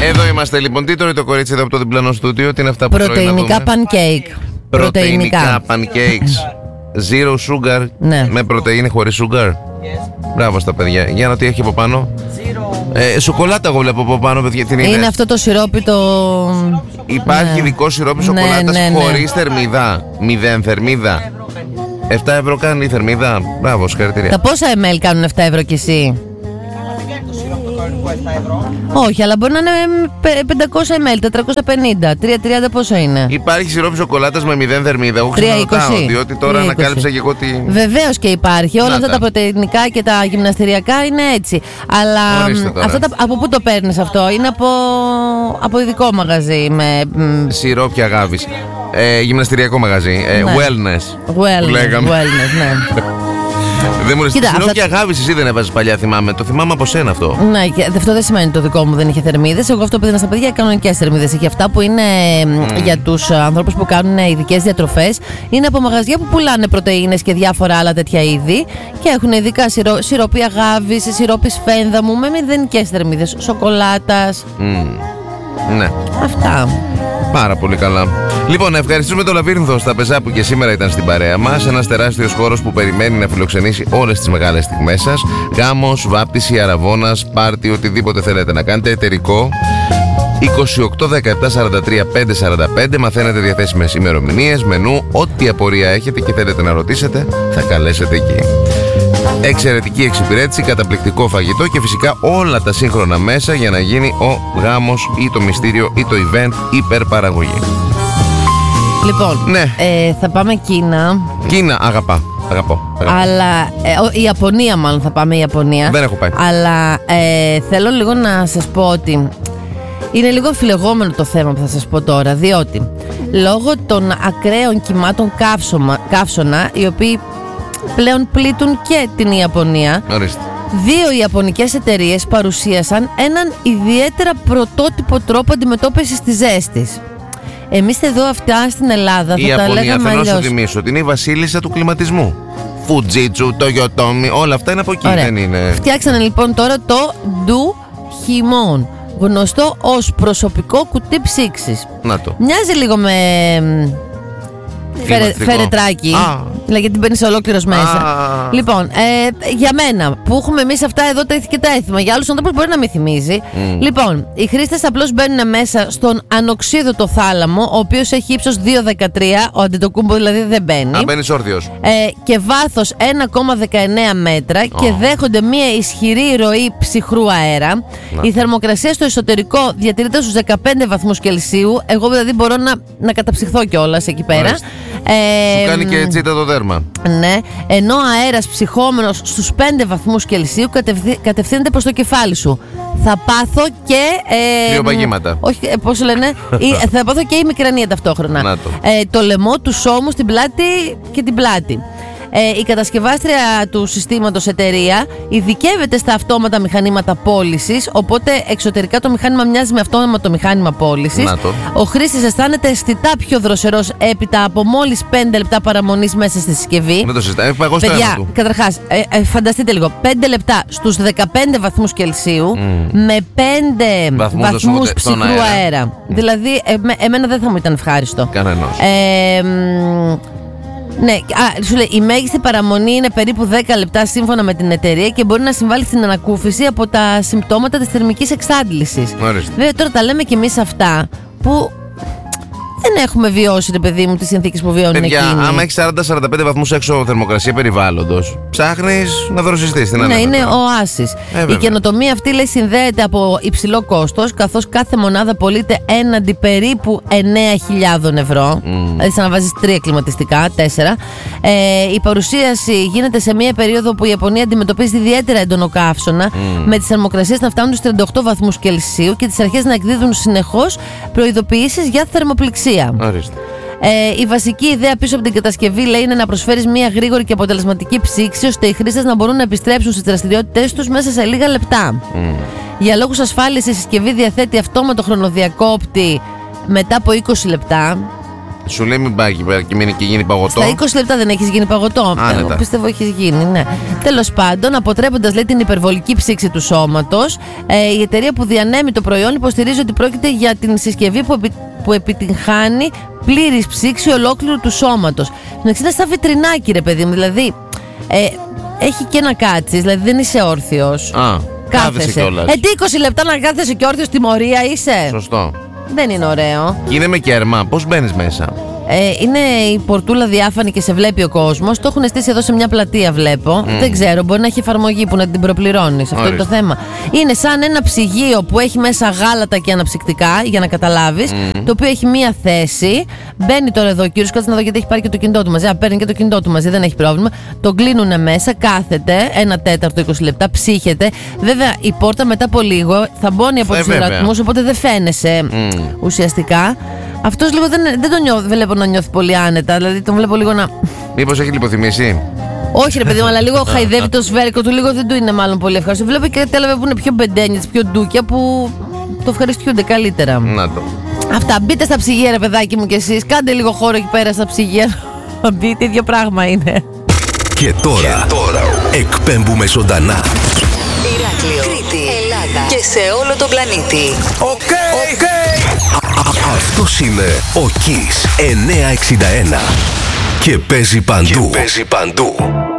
Εδώ είμαστε λοιπόν. Τι τρώει το κορίτσι εδώ από το διπλανό στούντιο? Τι είναι αυτά που τρώει? Πρωτεϊνικά pancake. Πρωτεϊνικά pancakes. Zero sugar. Ναι. Με πρωτεΐνη χωρίς sugar. Μπράβο στα παιδιά. Για να τι έχει από πάνω. Σοκολάτα εγώ βλέπω από πάνω, παιδιά. Είναι αυτό το σιρόπι το... Υπάρχει ειδικό σιρόπι σοκολάτας χωρίς θερμίδα. 0 θερμίδα. 7 ευρώ κάνει η θερμίδα. Μπράβο, συγχαρητήρια. Τα πόσα ml κάνουν 7 ευρώ κι εσύ? Όχι, αλλά μπορεί να είναι 500 ml, 450, 330 πόσο είναι? Υπάρχει σιρόπι σοκολάτας με 0 θερμίδα. Εγώ ξαναρωτάω, διότι τώρα ανακάλυψα και εγώ τι... Βεβαίως και υπάρχει. Όλα αυτά τα πρωτεϊνικά και τα γυμναστηριακά είναι έτσι. Αλλά αυτά από πού το παίρνεις αυτό? Είναι από ειδικό μαγαζί με... Σιρόπια αγάπης. Γυμναστηριακό μαγαζί. Ναι. Wellness, ναι. Δεν μου λες, σιρόπια αγάπης εσύ δεν έβαζες παλιά, θυμάμαι. Το θυμάμαι από σένα αυτό. Ναι, και αυτό δεν σημαίνει ότι το δικό μου δεν είχε θερμίδες. Εγώ αυτό που έδινα στα παιδιά κανονικές θερμίδες. Και αυτά που είναι για τους ανθρώπους που κάνουν ειδικές διατροφές είναι από μαγαζιά που πουλάνε πρωτεΐνες και διάφορα άλλα τέτοια είδη. Και έχουν ειδικά σιρόπι αγάπης, σιρόπι σφένδαμου με μηδενικές θερμίδες, σοκολάτας. Ναι. Αυτά. Πάρα πολύ καλά. Λοιπόν, να ευχαριστήσουμε το Λαβύρινθο στα Πεζά που και σήμερα ήταν στην παρέα μας. Ένας τεράστιος χώρος που περιμένει να φιλοξενήσει όλες τις μεγάλες στιγμές σας. Γάμος, βάπτιση, αραβώνας, πάρτι, οτιδήποτε θέλετε να κάνετε. Εταιρικό 28 17 43 545. Μαθαίνετε διαθέσιμες ημερομηνίες, μενού. Ό,τι απορία έχετε και θέλετε να ρωτήσετε, θα καλέσετε εκεί. Εξαιρετική εξυπηρέτηση, καταπληκτικό φαγητό και φυσικά όλα τα σύγχρονα μέσα για να γίνει ο γάμος ή το μυστήριο ή το event υπερπαραγωγή. Λοιπόν, ναι. Θα πάμε Κίνα. Κίνα, αγαπώ. Αλλά η Ιαπωνία μάλλον θα πάμε, η Ιαπωνία. Δεν έχω πάει. Αλλά θέλω λίγο να σας πω ότι είναι λίγο αμφιλεγόμενο το θέμα που θα σας πω τώρα. Διότι λόγω των ακραίων κυμάτων καύσωνα, οι οποίοι πλέον πλήττουν και την Ιαπωνία, ορίστε, 2 ιαπωνικές εταιρείες παρουσίασαν έναν ιδιαίτερα πρωτότυπο τρόπο αντιμετώπισης της ζέστης. Εμείς εδώ αυτά στην Ελλάδα θα τα λέγαμε αλλιώς. Η Ιαπωνία, θέλω να σου θυμίσω ότι είναι η βασίλισσα του κλιματισμού. Φουτζίτσου, Toyotomi, όλα αυτά είναι από εκεί. Δεν είναι... Φτιάξανε λοιπόν τώρα το ντου χιμόν, γνωστό ως προσωπικό κουτί ψήξης. Να το. Μοιάζει λίγο με φερετράκι. Δηλαδή την παίρνεις ολόκληρος μέσα. Λοιπόν, για μένα που έχουμε εμείς αυτά εδώ και τα έθιμα, για άλλους ανθρώπους μπορεί να μην θυμίζει. Λοιπόν, οι χρήστες απλώς μπαίνουν μέσα στον ανοξίδωτο θάλαμο, ο οποίος έχει ύψος 2,13, ο Αντετοκούμπο δηλαδή δεν μπαίνει. Μπαίνεις όρθιος. Και βάθος 1,19 μέτρα και δέχονται μια ισχυρή ροή ψυχρού αέρα. Η θερμοκρασία στο εσωτερικό διατηρείται στους 15 βαθμούς Κελσίου. Εγώ δηλαδή μπορώ να καταψυχθώ κιόλας εκεί πέρα. Σου κάνει και τσίτα το δέρμα. Ναι, ενώ ο αέρας ψυχόμενος στους 5 βαθμούς Κελσίου κατευθύνεται προς το κεφάλι σου. Θα πάθω και κρυοπαγήματα. Όχι, πώς λένε, θα πάθω και η μικρανία ταυτόχρονα. Το λαιμό, τους ώμους, την πλάτη και την πλάτη. Η κατασκευάστρια του συστήματος εταιρεία ειδικεύεται στα αυτόματα μηχανήματα πώλησης, οπότε εξωτερικά το μηχάνημα μοιάζει με αυτόματο μηχάνημα πώλησης. Ο χρήστης αισθάνεται αισθητά πιο δροσερός έπειτα από μόλις 5 λεπτά παραμονής μέσα στη συσκευή. Δεν το συζητάμε, εγώ στο παιδιά, καταρχάς, φανταστείτε λίγο, 5 λεπτά στους 15 βαθμούς Κελσίου με 5 βαθμούς ψυχρού αέρα. Δηλαδή, εμένα δεν θα μου ήταν ευχάριστο. Κανενός. Ναι, σου λέει, η μέγιστη παραμονή είναι περίπου 10 λεπτά σύμφωνα με την εταιρεία και μπορεί να συμβάλλει στην ανακούφιση από τα συμπτώματα της θερμικής εξάντλησης. Βέβαια, τώρα τα λέμε κι εμείς αυτά που δεν έχουμε βιώσει, ρε παιδί μου, τις συνθήκες που βιώνουν εκείνοι. Άμα έχεις 40-45 βαθμούς έξω θερμοκρασία περιβάλλοντος, ψάχνεις να δροσιστείς. Ναι, είναι οάσεις. Η καινοτομία αυτή, λέει, συνδέεται από υψηλό κόστος, καθώς κάθε μονάδα πωλείται έναντι περίπου 9.000 ευρώ. Δηλαδή, σαν να βάζεις 3 κλιματιστικά, 4. Η παρουσίαση γίνεται σε μια περίοδο που η Ιαπωνία αντιμετωπίζει ιδιαίτερα έντονο καύσωνα, με τις θερμοκρασίες να φτάνουν στους 38 βαθμούς Κελσίου και τις αρχές να εκδίδουν συνεχώς προειδοποιήσεις για θερμοπληξία. Η βασική ιδέα πίσω από την κατασκευή, λέει, είναι να προσφέρεις μια γρήγορη και αποτελεσματική ψήξη, ώστε οι χρήστες να μπορούν να επιστρέψουν στις δραστηριότητες τους μέσα σε λίγα λεπτά. Για λόγους ασφάλειας, η συσκευή διαθέτει αυτόματο χρονοδιακόπτη μετά από 20 λεπτά. Σου λέει μην πάει και γίνει παγωτό. Στα 20 λεπτά δεν έχεις γίνει παγωτό. Άνετα. Πιστεύω έχεις γίνει, ναι. Τέλος πάντων, αποτρέποντας λέει την υπερβολική ψήξη του σώματος, η εταιρεία που διανέμει το προϊόν υποστηρίζει ότι πρόκειται για την συσκευή που επιτυγχάνει πλήρης ψήξη ολόκληρου του σώματος. Είναι σαν βιτρινάκι, ρε παιδί μου. Δηλαδή, έχει και να κάτσεις, δηλαδή δεν είσαι όρθιος. Κάθεσαι κιόλας. 20 λεπτά να κάθεσαι και όρθιος, τιμωρία είσαι. Σωστό. Δεν είναι ωραίο. Και είναι με κέρμα. Πώς μπαίνεις μέσα? Είναι η πορτούλα διάφανη και σε βλέπει ο κόσμος. Το έχουν στήσει εδώ σε μια πλατεία, βλέπω. Δεν ξέρω, μπορεί να έχει εφαρμογή που να την προπληρώνεις. Αυτό είναι το θέμα. Είναι σαν ένα ψυγείο που έχει μέσα γάλατα και αναψυκτικά, για να καταλάβεις. Το οποίο έχει μία θέση. Μπαίνει τώρα εδώ ο κύριος, κάτσε να δω γιατί έχει πάρει και το κινητό του μαζί. Παίρνει και το κινητό του μαζί, δεν έχει πρόβλημα. Τον κλείνουν μέσα, κάθεται 1/4, 20 λεπτά, ψύχεται. Βέβαια η πόρτα μετά από λίγο θα μπώνει από τους υδρατμούς, οπότε δεν φαίνεσαι ουσιαστικά. Αυτός λίγο δεν βλέπω να νιώθει πολύ άνετα. Δηλαδή τον βλέπω λίγο να. Μήπως έχει λιποθυμήσει? Όχι, ρε παιδί μου, αλλά λίγο χαϊδεύει το σβέρκο του, λίγο δεν του είναι μάλλον πολύ ευχάριστο. Βλέπω και κάτι άλλα που είναι πιο μπεντένιες, πιο ντούκια που το ευχαριστιούνται καλύτερα. Να το. Αυτά, μπείτε στα ψυγεία, ρε παιδάκι μου κι εσείς. Κάντε λίγο χώρο εκεί πέρα στα ψυγεία. Μπείτε, ίδιο πράγμα είναι. Και τώρα εκπέμπουμε ζωντανά. Ηράκλειο, Κρήτη, Ελλάδα και σε όλο τον πλανήτη. Οκ. Αυτός είναι ο Kiss 961 και παίζει παντού.